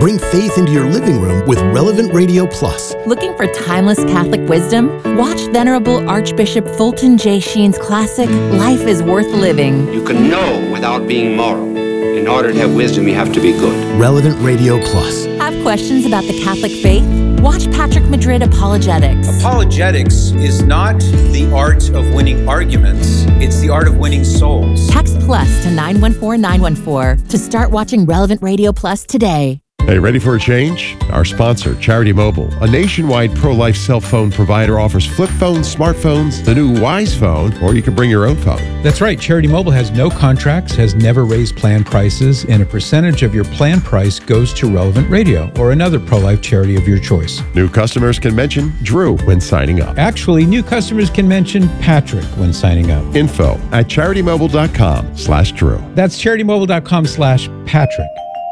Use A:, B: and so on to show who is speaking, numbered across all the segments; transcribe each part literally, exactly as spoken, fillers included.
A: Bring faith into your living room with Relevant Radio Plus.
B: Looking for timeless Catholic wisdom? Watch Venerable Archbishop Fulton J. Sheen's classic, Life is Worth Living.
C: You can know without being moral. In order to have wisdom, you have to be good.
A: Relevant Radio Plus.
B: Have questions about the Catholic faith? Watch Patrick Madrid Apologetics.
D: Apologetics is not the art of winning arguments. It's the art of winning souls.
B: Text plus to nine one four nine one four to start watching Relevant Radio Plus today.
E: Hey, ready for a change? Our sponsor, Charity Mobile, a nationwide pro-life cell phone provider, offers flip phones, smartphones, the new Wise Phone, or you can bring your own phone.
F: That's right. Charity Mobile has no contracts, has never raised plan prices, and a percentage of your plan price goes to Relevant Radio or another pro-life charity of your choice.
E: New customers can mention Drew when signing up.
F: Actually, new customers can mention Patrick when signing up.
E: Info at charitymobile.com slash Drew.
F: That's charitymobile.com slash Patrick.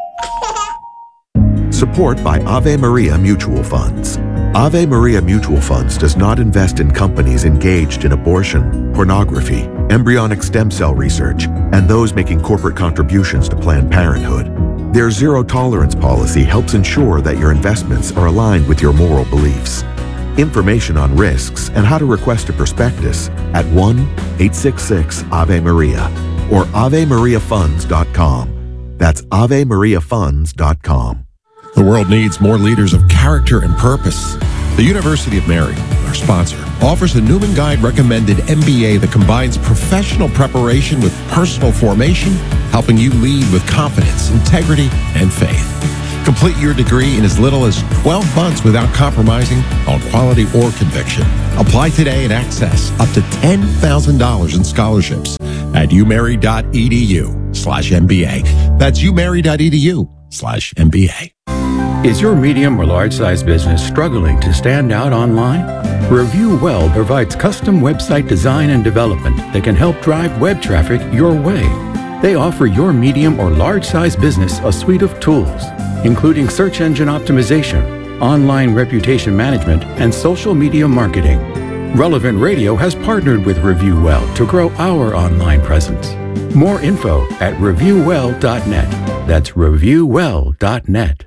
G: Support by Ave Maria Mutual Funds. Ave Maria Mutual Funds does not invest in companies engaged in abortion, pornography, embryonic stem cell research, and those making corporate contributions to Planned Parenthood. Their zero tolerance policy helps ensure that your investments are aligned with your moral beliefs. Information on risks and how to request a prospectus at one eight six six Ave Maria or ave maria funds dot com. That's ave maria funds dot com.
E: The world needs more leaders of character and purpose. The University of Mary, our sponsor, offers a Newman Guide recommended M B A that combines professional preparation with personal formation, helping you lead with confidence, integrity, and faith. Complete your degree in as little as twelve months without compromising on quality or conviction. Apply today and access up to ten thousand dollars in scholarships at umary.edu slash MBA. That's umary.edu slash MBA.
H: Is your medium or large-size business struggling to stand out online? Review Well provides custom website design and development that can help drive web traffic your way. They offer your medium or large-size business a suite of tools, including search engine optimization, online reputation management, and social media marketing. Relevant Radio has partnered with Review Well to grow our online presence. More info at review well dot net. That's review well dot net.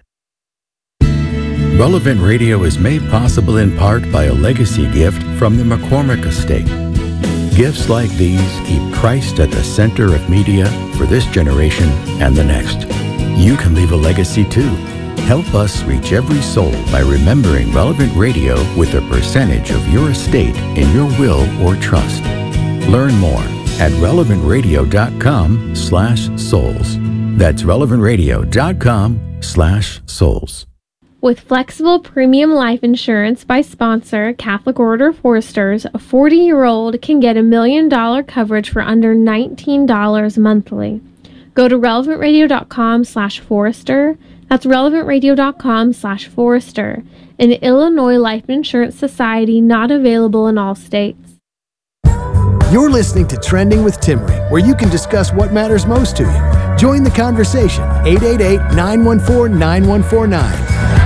H: Relevant Radio is made possible in part by a legacy gift from the McCormick Estate. Gifts like these keep Christ at the center of media for this generation and the next. You can leave a legacy too. Help us reach every soul by remembering Relevant Radio with a percentage of your estate in your will or trust. Learn more at relevant radio dot com slash souls. That's relevant radio dot com slash souls.
I: With flexible premium life insurance by sponsor Catholic Order Foresters, a forty-year-old can get a million dollar coverage for under nineteen dollars monthly. Go to relevant radio dot com slash Forester. That's relevant radio dot com slash Forester. An Illinois Life Insurance Society not available in all states.
A: You're listening to Trending with Timmerie, where you can discuss what matters most to you. Join the conversation. eight eight eight, nine one four, nine one four nine.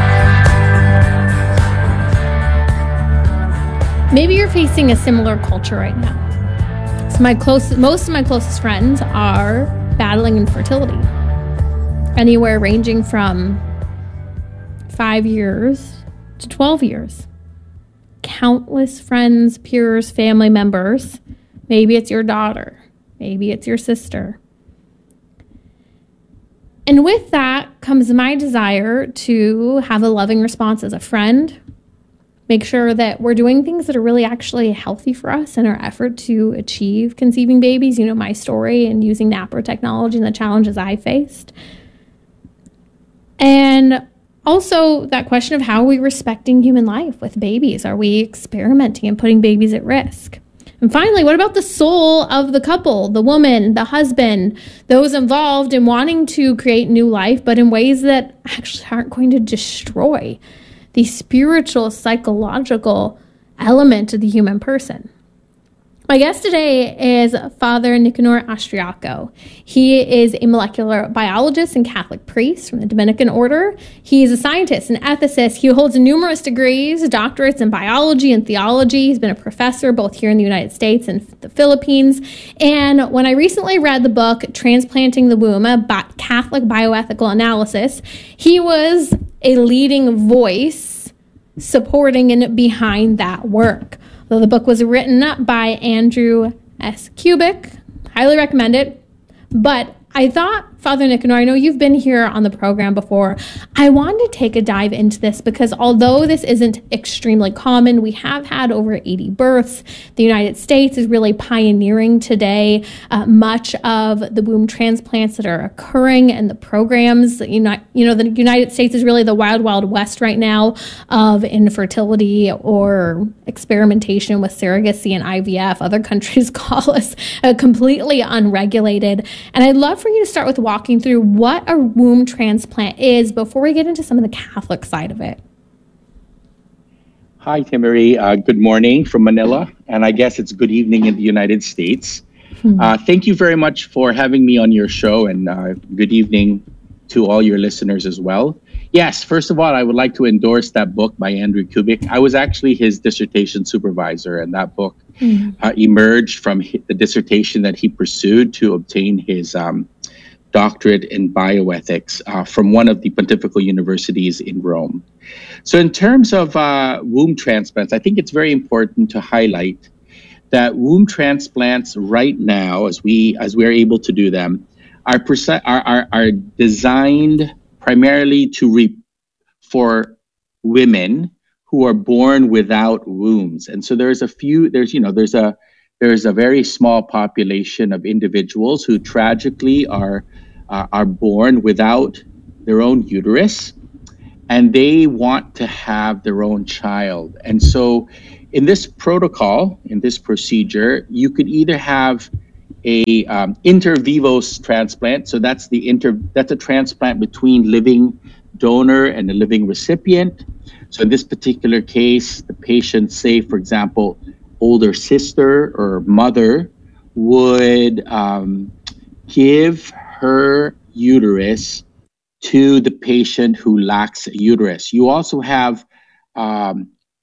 I: Maybe you're facing a similar culture right now. So my close, most of my closest friends are battling infertility. Anywhere ranging from five years to twelve years. Countless friends, peers, family members. Maybe it's your daughter. Maybe it's your sister. And with that comes my desire to have a loving response as a friend. Make sure that we're doing things that are really actually healthy for us in our effort to achieve conceiving babies. You know my story and using NAPRO technology and the challenges I faced. And also that question of how are we respecting human life with babies? Are we experimenting and putting babies at risk? And finally, what about the soul of the couple, the woman, the husband, those involved in wanting to create new life, but in ways that actually aren't going to destroy the spiritual, psychological element of the human person? My guest today is Father Nicanor Austriaco. He is a molecular biologist and Catholic priest from the Dominican Order. He is a scientist and ethicist. He holds numerous degrees, doctorates in biology and theology. He's been a professor both here in the United States and the Philippines. And when I recently read the book, Transplanting the Womb, a bi- Catholic bioethical analysis, he was a leading voice supporting and behind that work. Though the book was written by Andrew S. Kubik, highly recommend it. But I thought, Father Nicanor, I know you've been here on the program before. I wanted to take a dive into this because although this isn't extremely common, we have had over eighty births. The United States is really pioneering today uh, much of the womb transplants that are occurring and the programs. You know, you know, the United States is really the wild, wild west right now of infertility or experimentation with surrogacy and I V F. Other countries call us uh, completely unregulated. And I'd love for you to start with walking through what a womb transplant is before we get into some of the Catholic side of it.
J: Hi, Timmery. Uh, good morning from Manila, and I guess it's good evening in the United States. Hmm. Uh, thank you very much for having me on your show, and uh, good evening to all your listeners as well. Yes, first of all, I would like to endorse that book by Andrew Kubik. I was actually his dissertation supervisor, and that book mm. uh, emerged from the dissertation that he pursued to obtain his um, doctorate in bioethics uh, from one of the pontifical universities in Rome. So in terms of uh, womb transplants, I think it's very important to highlight that womb transplants right now, as we as we are able to do them, are perce- are, are, are designed primarily to re- for women who are born without wombs. And so there's a few, there's, you know, there's a, there's a very small population of individuals who tragically are, uh, are born without their own uterus, and they want to have their own child. And so in this protocol, in this procedure, you could either have a um, inter vivos transplant. So that's the inter that's a transplant between living donor and a living recipient. So in this particular case, the patient, say for example, older sister or mother would um, give her uterus to the patient who lacks a uterus. You also have um,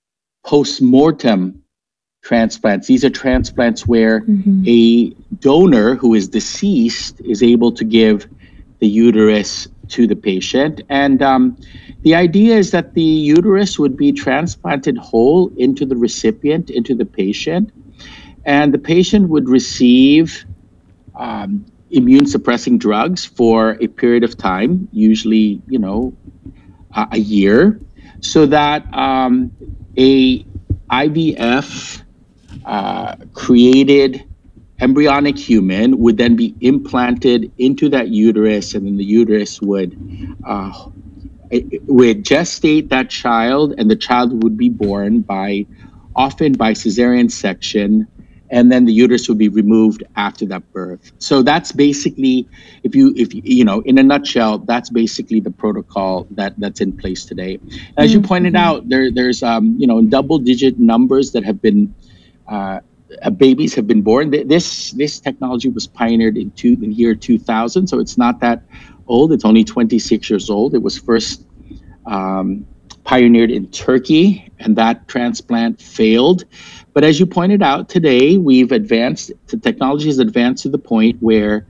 J: post-mortem transplants. These are transplants where mm-hmm. a donor who is deceased is able to give the uterus to the patient. And um, the idea is that the uterus would be transplanted whole into the recipient, into the patient, and the patient would receive um, immune suppressing drugs for a period of time, usually, you know, uh, a year, so that um, a I V F Uh, created embryonic human would then be implanted into that uterus, and then the uterus would uh, it, it would gestate that child, and the child would be born by often by cesarean section, and then the uterus would be removed after that birth. So that's basically, if you if you know, in a nutshell, that's basically the protocol that that's in place today. As mm-hmm. you pointed out, there there's um, you know, double digit numbers that have been Uh, babies have been born. This this technology was pioneered in, two, in the year two thousand, so it's not that old. It's only twenty-six years old. It was first um, pioneered in Turkey, and that transplant failed. But as you pointed out today, we've advanced. The technology has advanced to the point where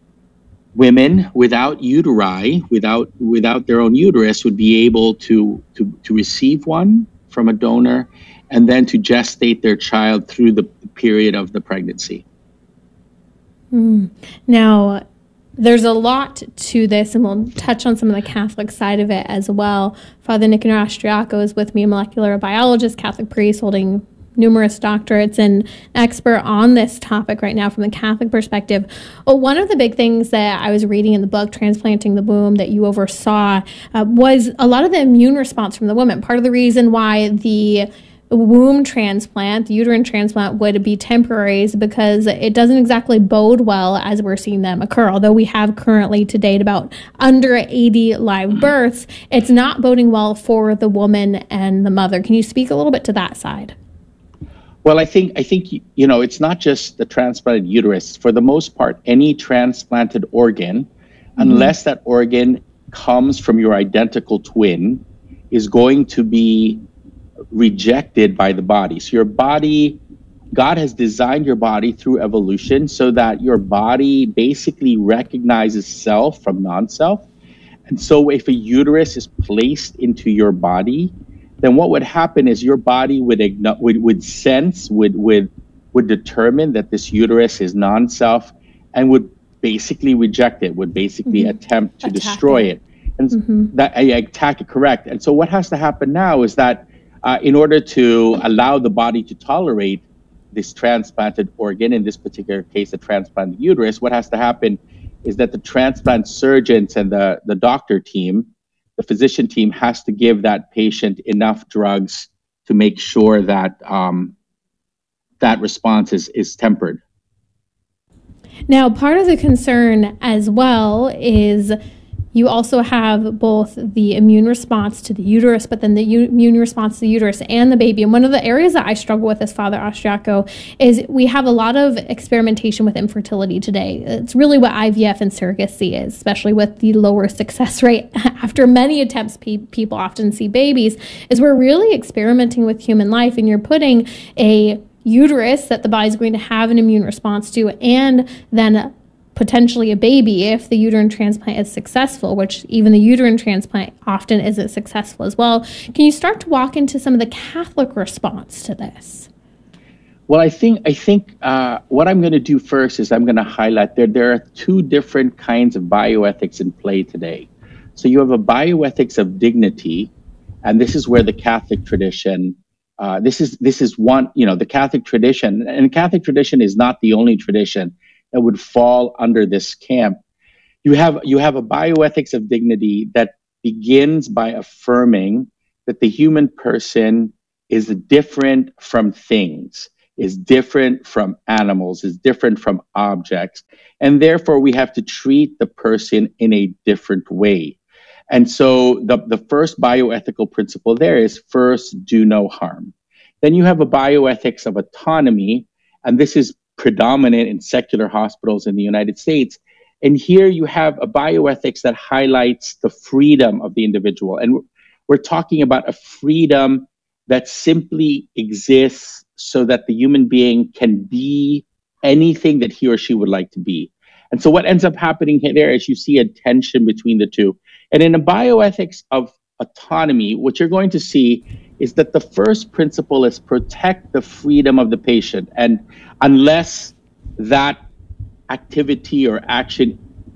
J: women without uteri, without without their own uterus, would be able to to to receive one from a donor, and then to gestate their child through the period of the pregnancy.
I: Mm. Now, there's a lot to this, and we'll touch on some of the Catholic side of it as well. Father Nicanor Austriaco is with me, a molecular biologist, Catholic priest, holding numerous doctorates and expert on this topic right now from the Catholic perspective. Well, one of the big things that I was reading in the book, Transplanting the Womb, that you oversaw uh, was a lot of the immune response from the woman. Part of the reason why the womb transplant, the uterine transplant, would be temporary is because it doesn't exactly bode well as we're seeing them occur. Although we have currently to date about under eighty live births, it's not boding well for the woman and the mother. Can you speak a little bit to that side?
J: Well, I think I think you know it's not just the transplanted uterus. For the most part, any transplanted organ, mm-hmm. unless that organ comes from your identical twin, is going to be rejected by the body. So your body, God has designed your body through evolution so that your body basically recognizes self from non-self. And so if a uterus is placed into your body, then what would happen is your body would igno- would, would sense, would, would, would determine that this uterus is non-self and would basically reject it, would basically mm-hmm. attempt to attack destroy it. it. And mm-hmm. that uh, attack it, correct. And so what has to happen now is that uh, in order to allow the body to tolerate this transplanted organ, in this particular case, the transplanted uterus, what has to happen is that the transplant surgeons and the, the doctor team, the physician team, has to give that patient enough drugs to make sure that um, that response is, is tempered.
I: Now, part of the concern as well is you also have both the immune response to the uterus, but then the u- immune response to the uterus and the baby. And one of the areas that I struggle with as Father Austriaco is we have a lot of experimentation with infertility today. It's really what I V F and surrogacy is, especially with the lower success rate. After many attempts, pe- people often see babies, is we're really experimenting with human life, and you're putting a uterus that the body's going to have an immune response to, and then potentially a baby if the uterine transplant is successful, which even the uterine transplant often isn't successful as well. Can you start to walk into some of the Catholic response to this?
J: Well, I think I think uh, what I'm going to do first is I'm going to highlight there there are two different kinds of bioethics in play today. So you have a bioethics of dignity, and this is where the Catholic tradition, uh, this is this is one, you know, the Catholic tradition, and the Catholic tradition is not the only tradition that would fall under this camp. You have you have a bioethics of dignity that begins by affirming that the human person is different from things, is different from animals, is different from objects, and therefore we have to treat the person in a different way. And so the, the first bioethical principle there is first, do no harm. Then you have a bioethics of autonomy, and this is predominant in secular hospitals in the United States. And here you have a bioethics that highlights the freedom of the individual. And we're talking about a freedom that simply exists so that the human being can be anything that he or she would like to be. And so what ends up happening there is you see a tension between the two. And in a bioethics of autonomy, what you're going to see is that the first principle is protect the freedom of the patient. And unless that activity or action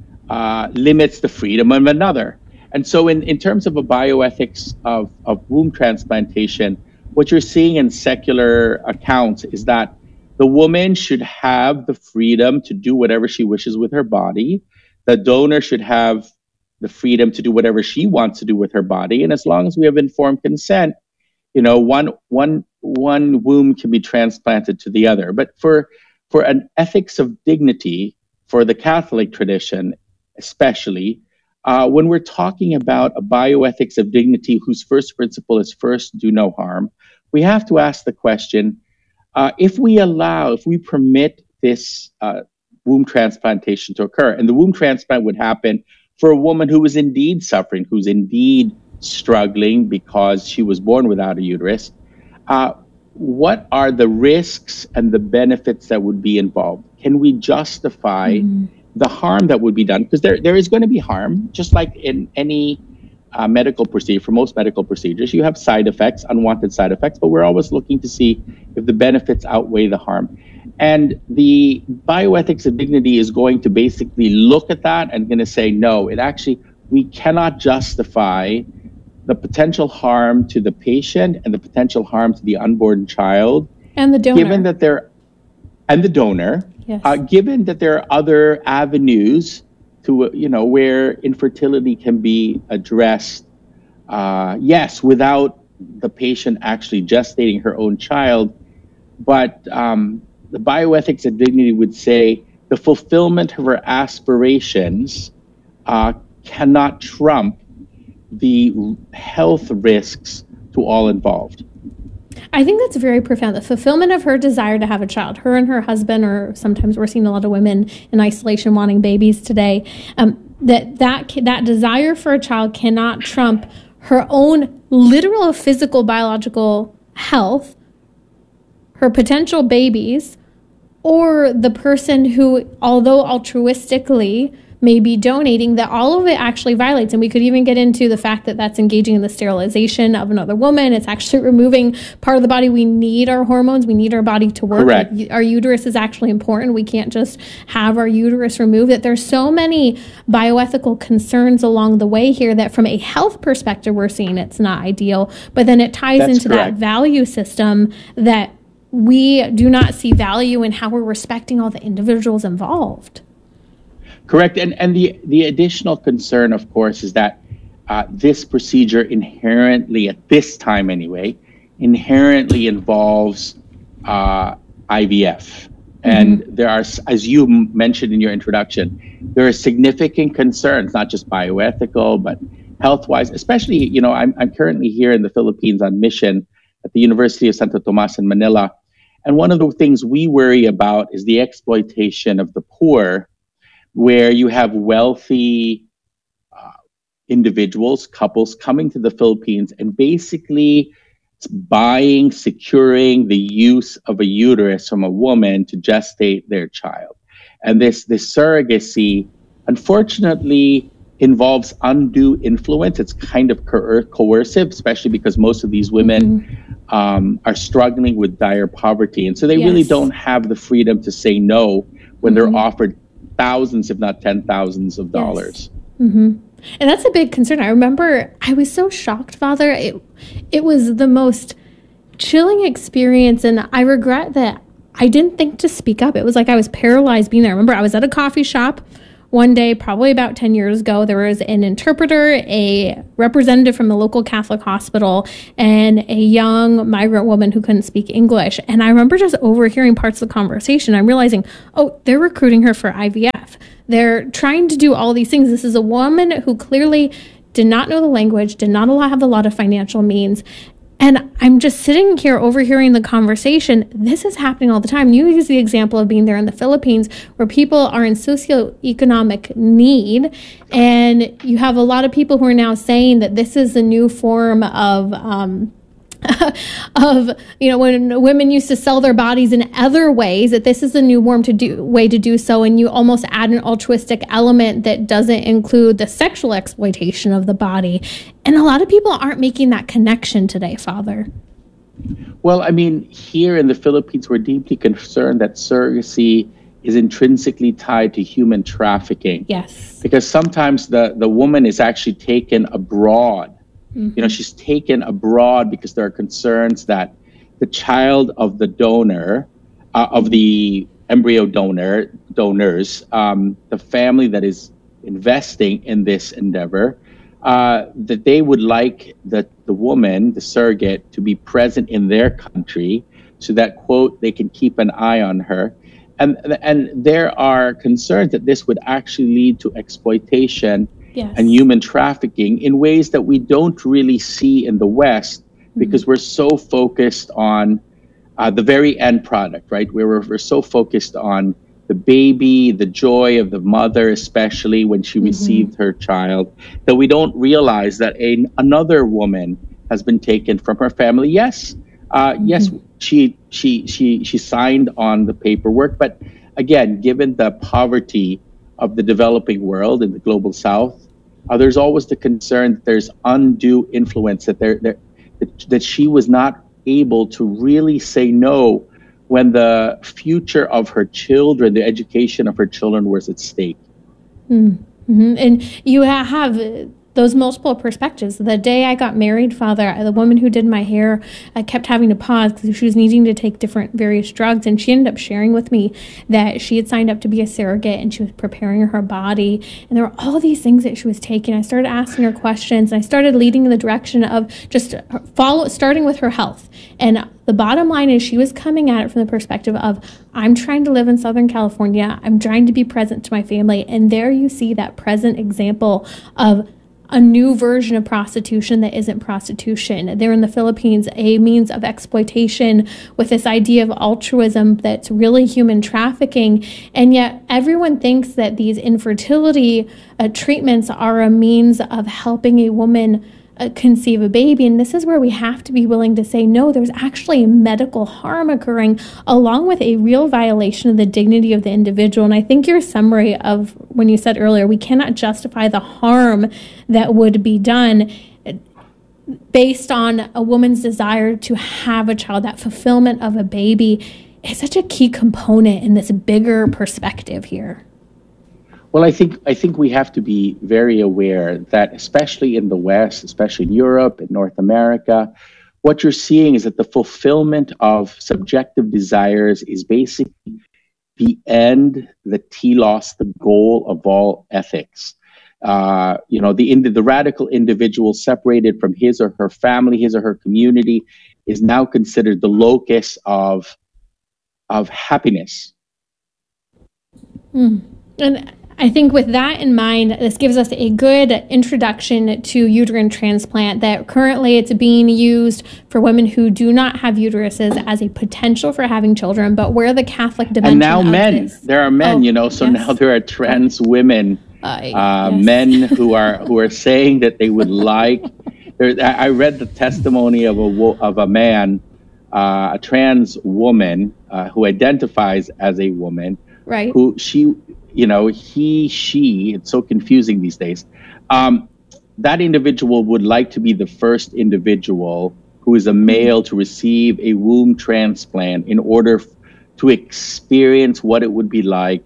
J: uh, limits the freedom of another. And so in, in terms of a bioethics of, of womb transplantation, what you're seeing in secular accounts is that the woman should have the freedom to do whatever she wishes with her body. The donor should have the freedom to do whatever she wants to do with her body. And as long as we have informed consent, you know, one one one womb can be transplanted to the other. But for for an ethics of dignity, for the Catholic tradition especially, uh, when we're talking about a bioethics of dignity whose first principle is first, do no harm, we have to ask the question, uh, if we allow, if we permit this uh, womb transplantation to occur, and the womb transplant would happen for a woman who is indeed suffering, who's indeed struggling because she was born without a uterus, uh, what are the risks and the benefits that would be involved? Can we justify mm-hmm. the harm that would be done? Because there, there is going to be harm, just like in any uh, medical procedure. For most medical procedures, you have side effects, unwanted side effects, but we're always looking to see if the benefits outweigh the harm. And the bioethics of dignity is going to basically look at that and going to say, no, it actually, we cannot justify the potential harm to the patient and the potential harm to the unborn child.
I: And the donor.
J: Given that there, and the donor,
I: yes.
J: uh, given that there are other avenues to, you know, where infertility can be addressed, uh, yes, without the patient actually gestating her own child, but um, the bioethics of dignity would say the fulfillment of her aspirations uh, cannot trump the health risks to all involved.
I: I think that's very profound. The fulfillment of her desire to have a child, her and her husband, or sometimes we're seeing a lot of women in isolation wanting babies today. Um, that that that desire for a child cannot trump her own literal, physical, biological health, her potential babies, or the person who, although altruistically may be donating, that all of it actually violates. And we could even get into the fact that that's engaging in the sterilization of another woman. It's actually removing part of the body. We need our hormones. We need our body to work.
J: Correct.
I: Our uterus is actually important. We can't just have our uterus removed. That there's so many bioethical concerns along the way here that from a health perspective, we're seeing it's not ideal. But then it ties
J: That's
I: into
J: correct.
I: that value system that we do not see value in how we're respecting all the individuals involved.
J: Correct. And and the, the additional concern, of course, is that uh, this procedure inherently, at this time anyway, inherently involves uh, I V F. And mm-hmm. there are, as you mentioned in your introduction, there are significant concerns, not just bioethical, but health-wise, especially, you know, I'm, I'm currently here in the Philippines on mission at the University of Santo Tomas in Manila. And one of the things we worry about is the exploitation of the poor, where you have wealthy uh, individuals, couples coming to the Philippines and basically buying, securing the use of a uterus from a woman to gestate their child. And this, this surrogacy, unfortunately, involves undue influence. It's kind of coer- coercive, especially because most of these women mm-hmm. um, are struggling with dire poverty. And so they yes. really don't have the freedom to say no when mm-hmm. they're offered thousands, if not ten thousands of dollars.
I: Yes. Mm-hmm. And that's a big concern. I remember I was so shocked, Father. It, it was the most chilling experience. And I regret that I didn't think to speak up. It was like I was paralyzed being there. I remember I was at a coffee shop one day, probably about ten years ago. There was an interpreter, a representative from the local Catholic hospital, and a young migrant woman who couldn't speak English. And I remember just overhearing parts of the conversation. I'm realizing, oh, they're recruiting her for I V F. They're trying to do all these things. This is a woman who clearly did not know the language, did not have a lot of financial means. And I'm just sitting here overhearing the conversation. This is happening all the time. You use the example of being there in the Philippines where people are in socioeconomic need. And you have a lot of people who are now saying that this is a new form of, um, of, you know, when women used to sell their bodies in other ways, that this is the new form to do, way to do so. And you almost add an altruistic element that doesn't include the sexual exploitation of the body. And a lot of people aren't making that connection today, Father.
J: Well, I mean, here in the Philippines, we're deeply concerned that surrogacy is intrinsically tied to human trafficking.
I: Yes.
J: Because sometimes the, the woman is actually taken abroad. Mm-hmm. You know, she's taken abroad because there are concerns that the child of the donor, uh, of the embryo donor, donors, um, the family that is investing in this endeavor, uh, that they would like the, the woman, the surrogate, to be present in their country so that, quote, they can keep an eye on her. And, and there are concerns that this would actually lead to exploitation yes. and human trafficking in ways that we don't really see in the West mm-hmm. because we're so focused on uh, the very end product, right? We're, we're so focused on the baby, the joy of the mother, especially when she mm-hmm. received her child, that we don't realize that a, another woman has been taken from her family. Yes, uh, mm-hmm. yes, she she she she signed on the paperwork, but again, given the poverty of the developing world in the global South, uh, there's always the concern that there's undue influence, that there that, that she was not able to really say no when the future of her children, the education of her children was at stake.
I: Mm-hmm. And you have those multiple perspectives. The day I got married, Father, the woman who did my hair, I kept having to pause because she was needing to take different various drugs. And she ended up sharing with me that she had signed up to be a surrogate and she was preparing her body. And there were all these things that she was taking. I started asking her questions and I started leading in the direction of just follow, starting with her health. And the bottom line is she was coming at it from the perspective of, I'm trying to live in Southern California. I'm trying to be present to my family. And there you see that present example of a new version of prostitution that isn't prostitution. There in the Philippines, a means of exploitation with this idea of altruism that's really human trafficking. And yet everyone thinks that these infertility uh, treatments are a means of helping a woman uh, conceive a baby. And this is where we have to be willing to say, no, there's actually medical harm occurring along with a real violation of the dignity of the individual. And I think your summary of when you said earlier, we cannot justify the harm that would be done based on a woman's desire to have a child, that fulfillment of a baby is such a key component in this bigger perspective here.
J: Well, I think I think we have to be very aware that, especially in the West, especially in Europe and North America, what you're seeing is that the fulfillment of subjective desires is basically the end, the telos, the goal of all ethics. Uh, you know, the the radical individual separated from his or her family, his or her community, is now considered the locus of of happiness.
I: Mm. And I think with that in mind, this gives us a good introduction to uterine transplant, that currently it's being used for women who do not have uteruses as a potential for having children, but where the Catholic dimension
J: and now
I: of
J: men,
I: this,
J: there are men,
I: oh,
J: you know, so
I: yes.
J: now there are trans women,
I: uh,
J: uh,
I: yes.
J: men who are who are saying that they would like. There, I I read the testimony of a wo- of a man, uh, a trans woman uh, who identifies as a woman,
I: right?
J: Who she. You know, he, she, it's so confusing these days. Um, that individual would like to be the first individual who is a male to receive a womb transplant in order f- to experience what it would be like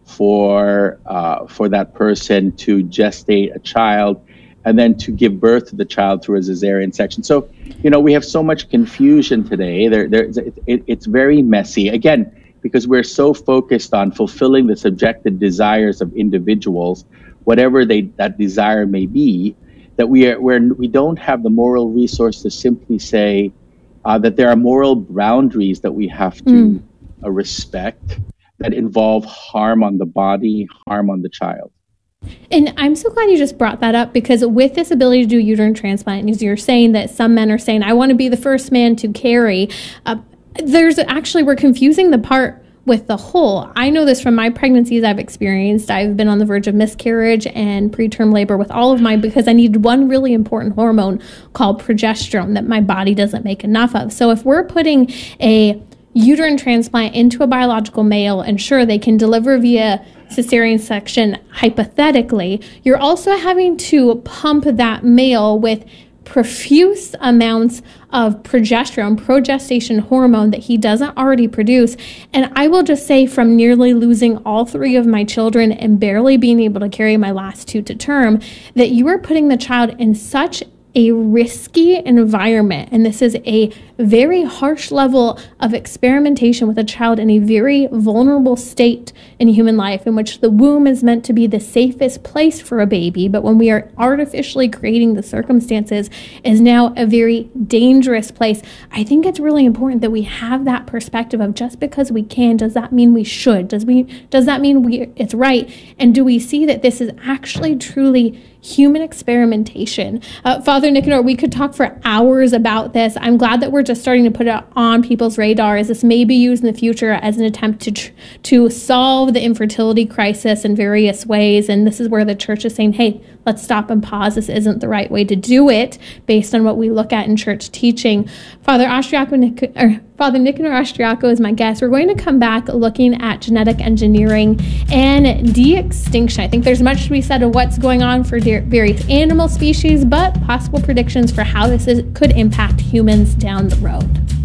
J: for uh, for that person to gestate a child and then to give birth to the child through a cesarean section. So, you know, we have so much confusion today. There, there, it, it's very messy. Again, because we're so focused on fulfilling the subjective desires of individuals, whatever they that desire may be, that we are we're, we don't have the moral resource to simply say uh, that there are moral boundaries that we have to mm. uh, respect that involve harm on the body, harm on the child.
I: And I'm so glad you just brought that up, because with this ability to do uterine transplant, as you're saying that some men are saying, I want to be the first man to carry, uh, there's actually, we're confusing the part with the whole. I know this from my pregnancies I've experienced. I've been on the verge of miscarriage and preterm labor with all of mine because I needed one really important hormone called progesterone that my body doesn't make enough of. So if we're putting a uterine transplant into a biological male, and sure, they can deliver via cesarean section hypothetically, you're also having to pump that male with profuse amounts of progesterone, progestation hormone that he doesn't already produce. And I will just say, from nearly losing all three of my children and barely being able to carry my last two to term, that you are putting the child in such a risky environment. And this is a very harsh level of experimentation with a child in a very vulnerable state in human life, in which the womb is meant to be the safest place for a baby. But when we are artificially creating the circumstances, is now a very dangerous place. I think it's really important that we have that perspective of, just because we can, does that mean we should? Does we does that mean we it's right? And do we see that this is actually truly human experimentation? Uh, Father Nicanor, we could talk for hours about this. I'm glad that we're just starting to put it on people's radar, as this may be used in the future as an attempt to tr- to solve the infertility crisis in various ways. And this is where the church is saying, hey, let's stop and pause. This isn't the right way to do it based on what we look at in church teaching. Father Austriaco, Nic- or Father Nicanor Austriaco is my guest. We're going to come back looking at genetic engineering and de-extinction. I think there's much to be said of what's going on for de- various animal species, but possible predictions for how this is, could impact humans down the road.